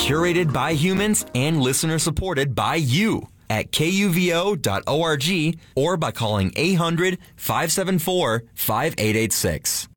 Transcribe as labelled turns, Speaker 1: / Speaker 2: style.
Speaker 1: Curated by humans and listener supported by you at kuvo.org or by calling 800-574-5886.